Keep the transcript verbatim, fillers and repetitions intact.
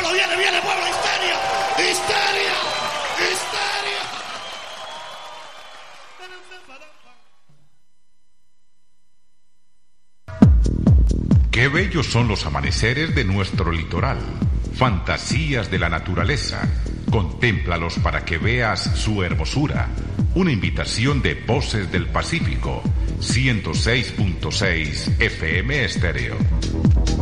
pueblo, viene, viene, pueblo, histeria, histeria, histeria. Qué bellos son los amaneceres de nuestro litoral, fantasías de la naturaleza. Contémplalos para que veas su hermosura. Una invitación de Voces del Pacífico, ciento seis punto seis F M Estéreo.